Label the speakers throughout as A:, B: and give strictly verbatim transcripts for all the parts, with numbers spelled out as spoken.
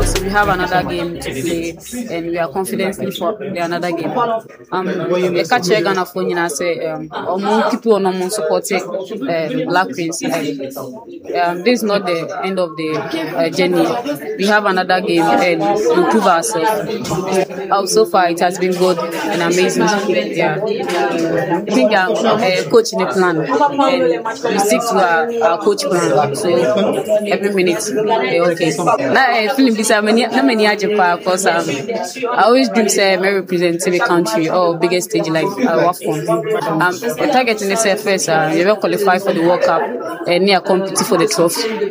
A: because we have another game to play and we are confidently for the another game. Um, I catch Ghana for you say um, more people are not supporting uh, Black Queens. Um, this is not the end of the uh, journey. We have another game and improve ourselves. Uh, so far, it has been good and amazing. Yeah, I think I'm uh, coach in the plan and we stick to our, our coach plan. So every minute, okay. okay. Now, I feel this I many many because um, I always dream say I may represent the country or biggest stage like I work on. Um, the target in this first, uh, you will qualify for the World Cup and near compete for the trophy.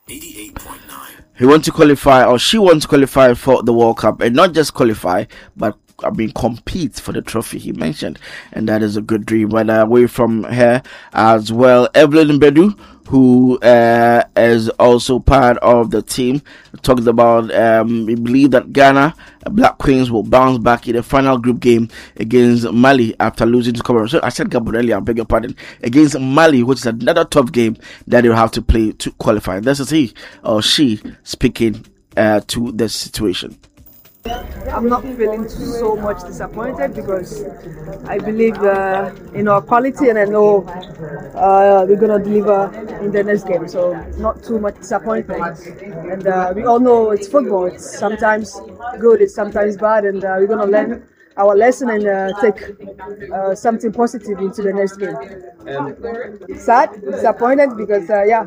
B: He wants to qualify, or she wants to qualify for the World Cup, and not just qualify, but I mean compete for the trophy he mentioned, and that is a good dream. But uh, away from her as well, Evelyn Bedu, who uh, is also part of the team, talked about um, we believe that Ghana Black Queens will bounce back in the final group game against Mali after losing to Cameroon. So I said Gabon earlier, I beg your pardon, against Mali, which is another tough game that they'll have to play to qualify. This is he or she speaking uh, to the situation.
C: I'm not feeling so much disappointed because I believe uh, in our quality and I know uh, we're going to deliver in the next game. So not too much disappointment. And uh, we all know it's football. It's sometimes good, it's sometimes bad, and uh, we're going to learn our lesson and uh, take uh, something positive into the next game. Um, Sad, disappointed because, uh, yeah,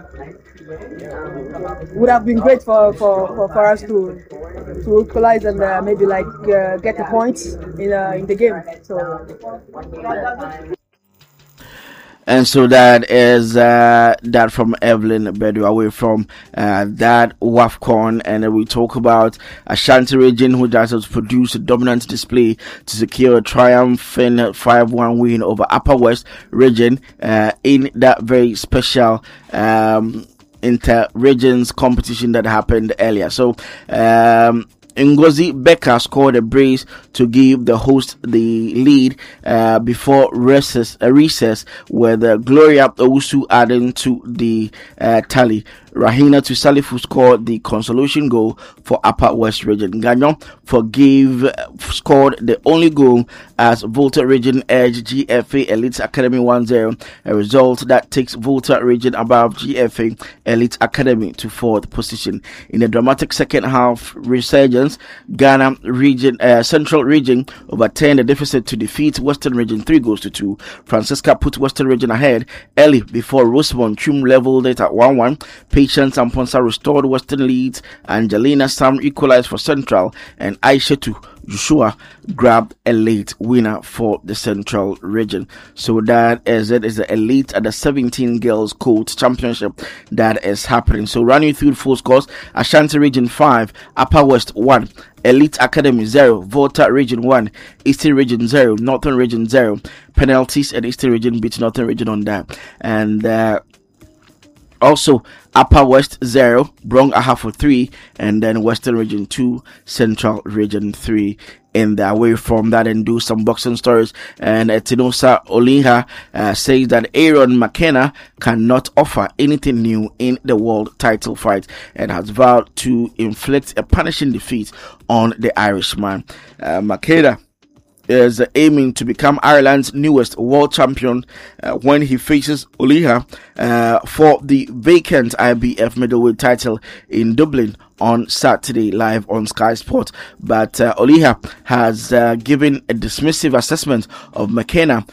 C: would have been great for, for, for, for us to to equalize and uh, maybe like uh, get a point in uh, in the game. So. Yeah.
B: And so that is uh, that from Evelyn Bedu, away from uh, that WAFCON. And then we talk about Ashanti region, who has produced a dominant display to secure a triumphant five one win over Upper West region uh, in that very special um, inter-regions competition that happened earlier. So um, Ngozi Becker scored a brace to give the host the lead uh, before recess, a recess, with uh, Gloria Owusu adding to the uh, tally. Rahina Tusalifu scored the consolation goal for Upper West Region. Gagnon forgave scored the only goal as Volta Region edged G F A Elite Academy one zero, a result that takes Volta Region above G F A Elite Academy to fourth position. In a dramatic second half resurgence, Ghana Region uh, Central Region overturned the deficit to defeat Western Region three goals to two. Francisca put Western Region ahead early before Rosemont Chum leveled it at one one. Patience and Ponsa restored Western leads. Angelina Sam equalized for Central, and Aishatu Joshua grabbed a late winner for the Central Region. So that is it. Is the elite at the seventeen Girls Coach Championship that is happening. So running through the full scores: Ashanti Region five, Upper West one, Elite Academy zero, Volta Region one, Eastern Region zero, Northern Region zero. Penalties, and Eastern Region beat Northern Region on that. And uh, also Upper West zero, Brong Ahafo three, and then Western Region two, Central Region three. In the away from that, and do some boxing stories. And Etinosa Olinha uh, says that Aaron McKenna cannot offer anything new in the world title fight and has vowed to inflict a punishing defeat on the Irishman. Uh, McKenna is aiming to become Ireland's newest world champion uh, when he faces Olinha uh, for the vacant I B F middleweight title in Dublin on Saturday, live on Sky Sport. But uh, Olinha has uh, given a dismissive assessment of McKenna